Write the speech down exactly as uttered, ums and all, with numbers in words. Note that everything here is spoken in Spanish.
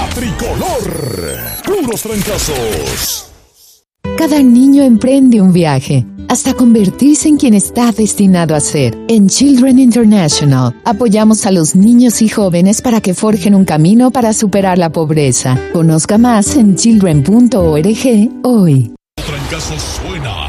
tricolor. Puros trancazos. Cada niño emprende un viaje hasta convertirse en quien está destinado a ser. En Children International apoyamos a los niños y jóvenes para que forjen un camino para superar la pobreza. Conozca más en children punto org hoy. Trancazos suena